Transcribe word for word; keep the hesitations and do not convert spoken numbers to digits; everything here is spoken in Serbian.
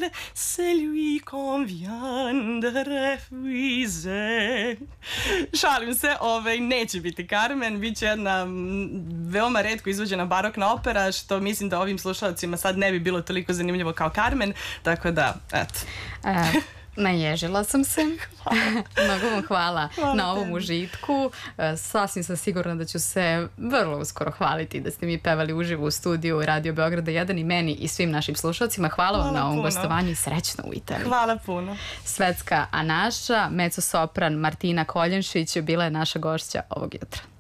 c'est lui qu'on vient de refuser. Šalim se, ovaj, neće biti Carmen, bit će jedna m, veoma retko izvođena barokna opera, što mislim da ovim slušalcima sad ne bi bilo toliko zanimljivo kao Carmen, tako da, eto. E, naježila sam se. Mnogo vam hvala, hvala na ovom tebi. Užitku. E, sasvim sam sigurna da ću se vrlo uskoro hvaliti da ste mi pevali uživo u studiju Radio Beograda jedan i meni i svim našim slušalcima. Hvala, hvala vam na ovom puno. Gostovanju i srećno u Italiji. Hvala puno. Svetska Anaša, mezzo-sopran Martina Koljenšić bila je naša gošća ovog jutra.